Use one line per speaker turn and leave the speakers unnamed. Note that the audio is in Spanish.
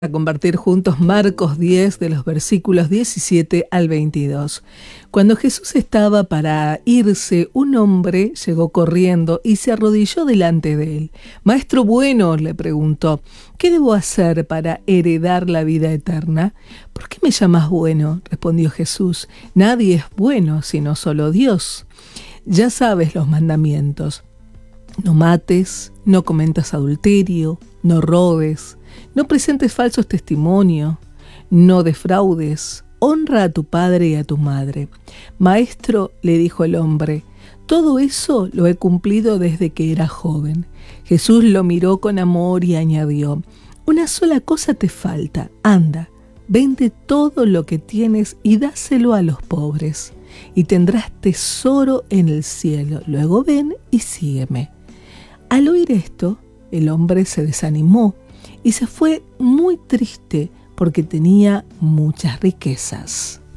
A compartir juntos Marcos 10 de los versículos 17 al 22. Cuando Jesús estaba para irse, un hombre llegó corriendo y se arrodilló delante de él. «Maestro bueno», le preguntó, «¿qué debo hacer para heredar la vida eterna?» «¿Por qué me llamas bueno?», respondió Jesús. «Nadie es bueno sino solo Dios. Ya sabes los mandamientos. No mates, no cometas adulterio, no robes, no presentes falsos testimonios, no defraudes, honra a tu padre y a tu madre». «Maestro», le dijo el hombre, «todo eso lo he cumplido desde que era joven». Jesús lo miró con amor y añadió, «Una sola cosa te falta, anda, vende todo lo que tienes y dáselo a los pobres, y tendrás tesoro en el cielo. Luego ven y sígueme». Al oír esto, el hombre se desanimó y se fue muy triste porque tenía muchas riquezas.